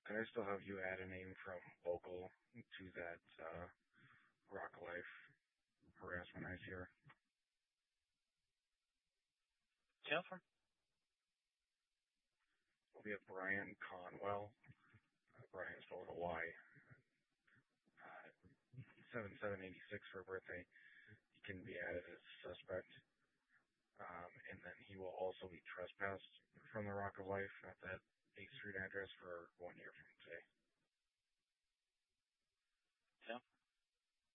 And I still have you add a name from local to that Rock Life harassment I here. Jennifer? We have Brian Conwell. Brian spelled a Y. 7786 for a birthday. He can be added as a suspect. And then he will also be trespassed from the Rock of Life at that 8th Street address for 1 year from today. Yeah.